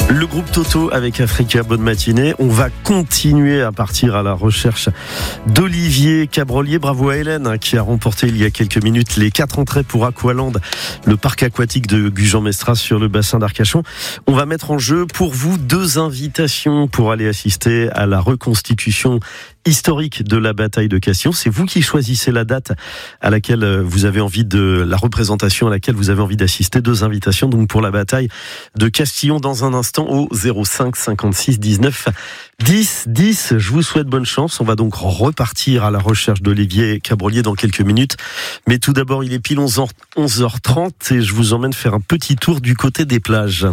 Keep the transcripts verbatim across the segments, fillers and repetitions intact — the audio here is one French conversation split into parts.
Le groupe Toto avec Africa, bonne matinée. On va continuer à partir à la recherche d'Olivier Cabrolier. Bravo à Hélène qui a remporté il y a quelques minutes les quatre entrées pour Aqualand, le parc aquatique de Gujan-Mestras sur le bassin d'Arcachon. On va mettre en jeu pour vous deux invitations pour aller assister à la reconstitution historique de la bataille de Castillon. C'est vous qui choisissez la date à laquelle vous avez envie de, la représentation à laquelle vous avez envie d'assister. Deux invitations donc pour la bataille de Castillon dans un instant au zéro cinq cinquante-six dix-neuf dix dix. Je vous souhaite bonne chance. On va donc repartir à la recherche d'Olivier Cabrolier dans quelques minutes. Mais tout d'abord, il est pile onze heures trente et je vous emmène faire un petit tour du côté des plages.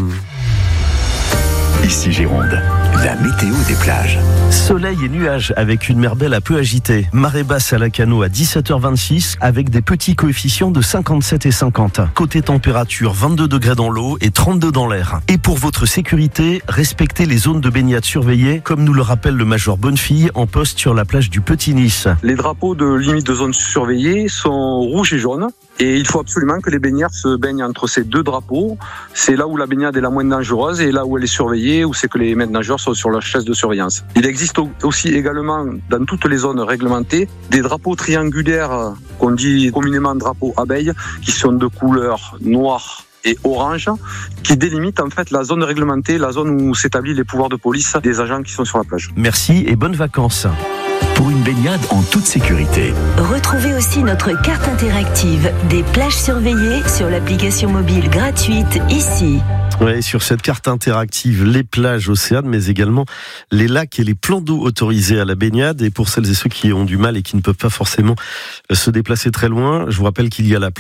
Ici Gironde, la météo des plages. Soleil et nuages avec une mer belle un peu agitée. Marée basse à Lacanau à dix-sept heures vingt-six avec des petits coefficients de cinquante-sept et cinquante. Côté température, vingt-deux degrés dans l'eau et trente-deux dans l'air. Et pour votre sécurité, respectez les zones de baignade surveillées, comme nous le rappelle le major Bonnefille en poste sur la plage du Petit Nice. Les drapeaux de limite de zone surveillée sont rouges et jaunes. Et il faut absolument que les baigneurs se baignent entre ces deux drapeaux. C'est là où la baignade est la moins dangereuse et là où elle est surveillée, où c'est que les maîtres nageurs sont sur leur chaise de surveillance. Il existe aussi également dans toutes les zones réglementées des drapeaux triangulaires qu'on dit communément drapeaux abeilles, qui sont de couleur noire et orange, qui délimitent en fait la zone réglementée, la zone où s'établissent les pouvoirs de police des agents qui sont sur la plage. Merci et bonnes vacances. Pour une baignade en toute sécurité. Retrouvez aussi notre carte interactive des plages surveillées sur l'application mobile gratuite ici. Ouais, sur cette carte interactive, les plages océanes, mais également les lacs et les plans d'eau autorisés à la baignade. Et pour celles et ceux qui ont du mal et qui ne peuvent pas forcément se déplacer très loin, je vous rappelle qu'il y a la plage